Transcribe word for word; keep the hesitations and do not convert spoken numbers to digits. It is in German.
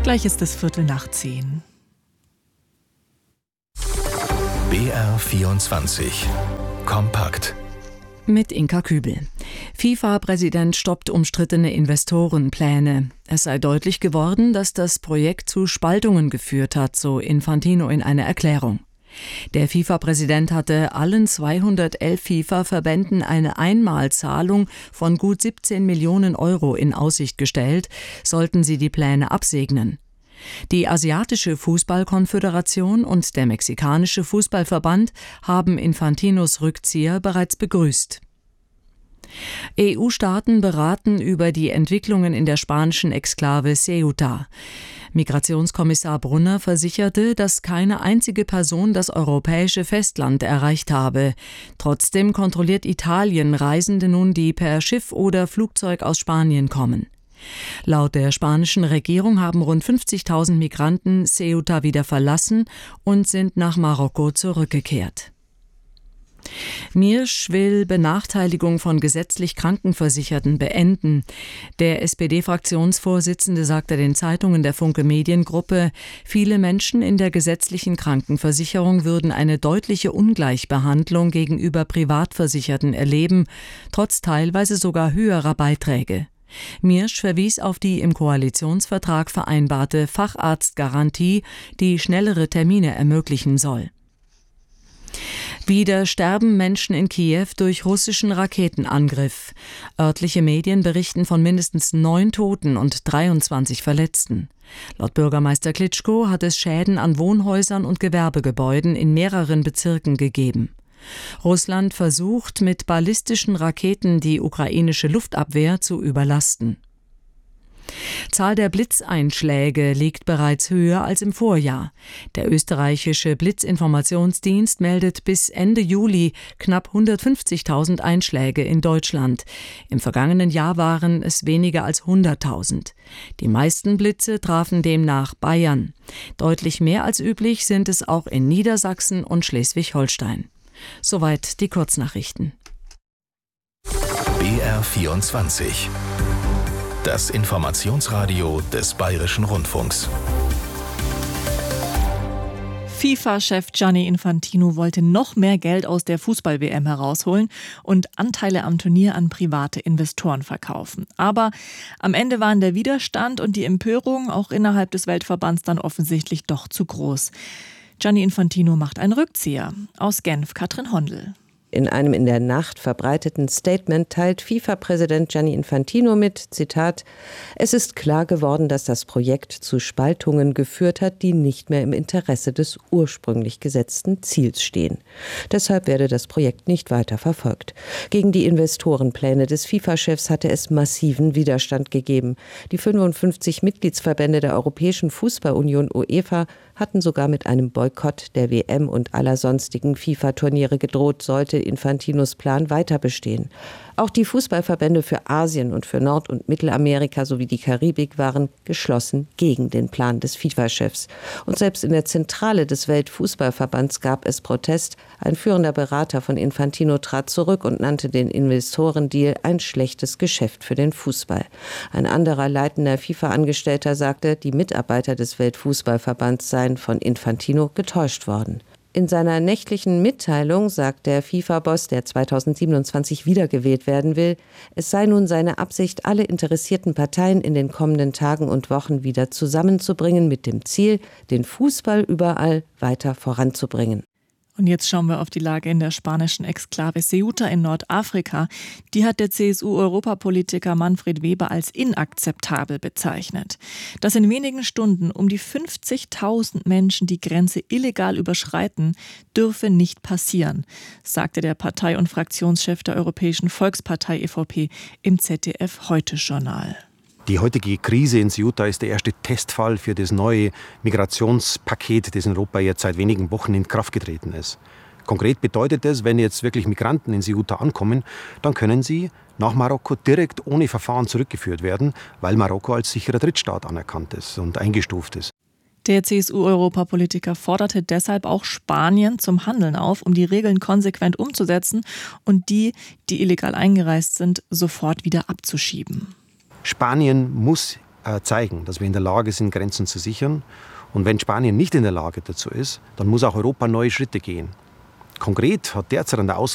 Gleich ist es Viertel nach zehn. B R vierundzwanzig. Kompakt. Mit Inka Kübel. FIFA-Präsident stoppt umstrittene Investorenpläne. Es sei deutlich geworden, dass das Projekt zu Spaltungen geführt hat, so Infantino in einer Erklärung. Der FIFA-Präsident hatte allen zweihundertelf FIFA-Verbänden eine Einmalzahlung von gut siebzehn Millionen Euro in Aussicht gestellt, sollten sie die Pläne absegnen. Die Asiatische Fußballkonföderation und der Mexikanische Fußballverband haben Infantinos Rückzieher bereits begrüßt. E U-Staaten beraten über die Entwicklungen in der spanischen Exklave Ceuta. Migrationskommissar Brunner versicherte, dass keine einzige Person das europäische Festland erreicht habe. Trotzdem kontrolliert Italien Reisende nun, die per Schiff oder Flugzeug aus Spanien kommen. Laut der spanischen Regierung haben rund fünfzigtausend Migranten Ceuta wieder verlassen und sind nach Marokko zurückgekehrt. Miersch will Benachteiligung von gesetzlich Krankenversicherten beenden. Der S P D-Fraktionsvorsitzende sagte den Zeitungen der Funke Mediengruppe, viele Menschen in der gesetzlichen Krankenversicherung würden eine deutliche Ungleichbehandlung gegenüber Privatversicherten erleben, trotz teilweise sogar höherer Beiträge. Miersch verwies auf die im Koalitionsvertrag vereinbarte Facharztgarantie, die schnellere Termine ermöglichen soll. Wieder sterben Menschen in Kiew durch russischen Raketenangriff. Örtliche Medien berichten von mindestens neun Toten und dreiundzwanzig Verletzten. Laut Bürgermeister Klitschko hat es Schäden an Wohnhäusern und Gewerbegebäuden in mehreren Bezirken gegeben. Russland versucht, mit ballistischen Raketen die ukrainische Luftabwehr zu überlasten. Zahl der Blitzeinschläge liegt bereits höher als im Vorjahr. Der österreichische Blitzinformationsdienst meldet bis Ende Juli knapp hundertfünfzigtausend Einschläge in Deutschland. Im vergangenen Jahr waren es weniger als hunderttausend. Die meisten Blitze trafen demnach Bayern. Deutlich mehr als üblich sind es auch in Niedersachsen und Schleswig-Holstein. Soweit die Kurznachrichten. B R vierundzwanzig. Das Informationsradio des Bayerischen Rundfunks. FIFA-Chef Gianni Infantino wollte noch mehr Geld aus der Fußball-W M herausholen und Anteile am Turnier an private Investoren verkaufen. Aber am Ende waren der Widerstand und die Empörung auch innerhalb des Weltverbands dann offensichtlich doch zu groß. Gianni Infantino macht einen Rückzieher. Aus Genf, Katrin Hondel. In einem in der Nacht verbreiteten Statement teilt FIFA-Präsident Gianni Infantino mit, Zitat, es ist klar geworden, dass das Projekt zu Spaltungen geführt hat, die nicht mehr im Interesse des ursprünglich gesetzten Ziels stehen. Deshalb werde das Projekt nicht weiter verfolgt. Gegen die Investorenpläne des FIFA-Chefs hatte es massiven Widerstand gegeben. Die fünfundfünfzig Mitgliedsverbände der Europäischen Fußballunion UEFA hatten sogar mit einem Boykott der W M und aller sonstigen FIFA-Turniere gedroht, sollte Infantinos Plan weiter bestehen. Auch die Fußballverbände für Asien und für Nord- und Mittelamerika sowie die Karibik waren geschlossen gegen den Plan des FIFA-Chefs. Und selbst in der Zentrale des Weltfußballverbands gab es Protest. Ein führender Berater von Infantino trat zurück und nannte den Investorendeal ein schlechtes Geschäft für den Fußball. Ein anderer leitender FIFA-Angestellter sagte, die Mitarbeiter des Weltfußballverbands seien von Infantino getäuscht worden. In seiner nächtlichen Mitteilung sagt der FIFA-Boss, der zweitausendsiebenundzwanzig wiedergewählt werden will, es sei nun seine Absicht, alle interessierten Parteien in den kommenden Tagen und Wochen wieder zusammenzubringen mit dem Ziel, den Fußball überall weiter voranzubringen. Und jetzt schauen wir auf die Lage in der spanischen Exklave Ceuta in Nordafrika. Die hat der C S U-Europapolitiker Manfred Weber als inakzeptabel bezeichnet. Dass in wenigen Stunden um die fünfzigtausend Menschen die Grenze illegal überschreiten, dürfe nicht passieren, sagte der Partei- und Fraktionschef der Europäischen Volkspartei E V P im Z D F-Heute-Journal. Die heutige Krise in Ceuta ist der erste Testfall für das neue Migrationspaket, das in Europa jetzt seit wenigen Wochen in Kraft getreten ist. Konkret bedeutet das, wenn jetzt wirklich Migranten in Ceuta ankommen, dann können sie nach Marokko direkt ohne Verfahren zurückgeführt werden, weil Marokko als sicherer Drittstaat anerkannt ist und eingestuft ist. Der C S U-Europapolitiker forderte deshalb auch Spanien zum Handeln auf, um die Regeln konsequent umzusetzen und die, die illegal eingereist sind, sofort wieder abzuschieben. Spanien muss äh, zeigen, dass wir in der Lage sind, Grenzen zu sichern. Und wenn Spanien nicht in der Lage dazu ist, dann muss auch Europa neue Schritte gehen. Konkret hat derzeit an der Außen